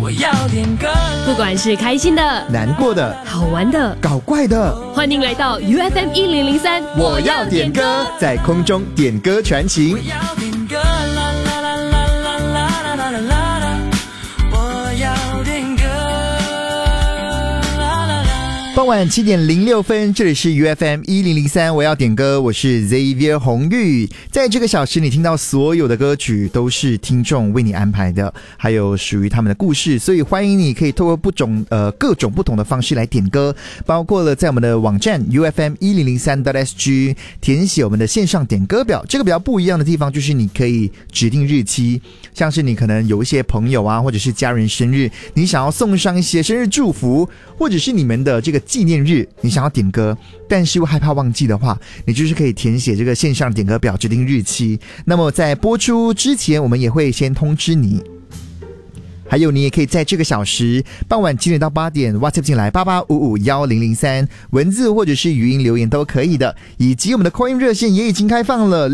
我要点歌。 不管是开心的、 难过的、 好玩的、 搞怪的， 欢迎来到 UFM 1003， 我要点歌，在空中点歌传情。 我要点歌，啦啦啦啦啦啦啦啦啦啦，我要点歌，啦啦啦。 傍晚7点06分，这里是 UFM 1003，我要点歌，我是 Xavier 洪玉。在这个小时，你听到所有的歌曲都是听众为你安排的，还有属于他们的故事，所以欢迎你可以透过各种不同的方式来点歌，包括了在我们的网站 UFM1003.sg 填写我们的线上点歌表。这个比较不一样的地方就是你可以指定日期，像是你可能有一些朋友啊，或者是家人生日，你想要送上一些生日祝福，或者是你们的这个纪念日，你想要点歌，但是又害怕忘记的话，你就是可以填写这个线上点歌表，指定日期。那么在播出之前，我们也会先通知你。还有你也可以在这个小时傍晚7点到8点 WhatsApp 进来88551003，文字或者是语音留言都可以的，以及我们的 call in 热线也已经开放了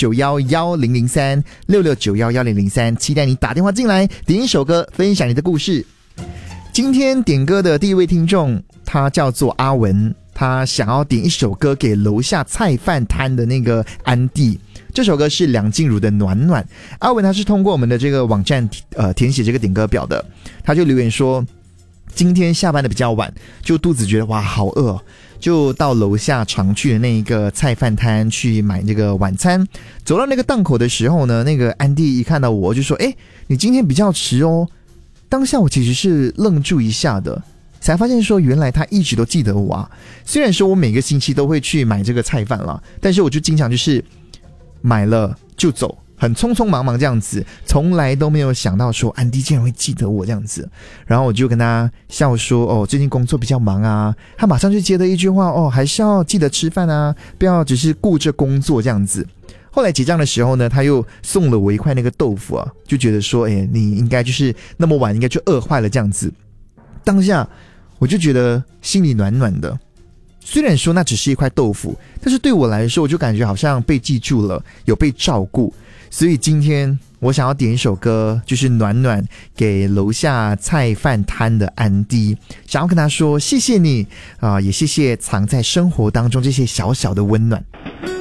66911003 66911003，期待你打电话进来点一首歌，分享你的故事。今天点歌的第一位听众，他叫做阿文，他想要点一首歌给楼下菜饭摊的那个安迪，这首歌是梁静茹的暖暖。阿文他是通过我们的这个网站填写这个点歌表的，他就留言说今天下班的比较晚，就肚子觉得哇好饿，就到楼下常去的那一个菜饭摊去买这个晚餐。走到那个档口的时候呢，那个安迪一看到我就说你今天比较迟哦。当下我其实是愣住一下的，才发现说原来他一直都记得我啊。虽然说我每个星期都会去买这个菜饭啦，但是我就经常就是买了就走，很匆匆忙忙这样子，从来都没有想到说安迪竟然会记得我这样子。然后我就跟他笑说最近工作比较忙啊，他马上就接了一句话还是要记得吃饭啊，不要只是顾着工作这样子。后来结账的时候呢，他又送了我一块那个豆腐啊，就觉得说你应该就是那么晚应该就饿坏了这样子。当下我就觉得心里暖暖的，虽然说那只是一块豆腐，但是对我来说我就感觉好像被记住了，有被照顾。所以今天我想要点一首歌，就是暖暖给楼下菜饭摊的安迪，想要跟他说谢谢你也谢谢藏在生活当中这些小小的温暖。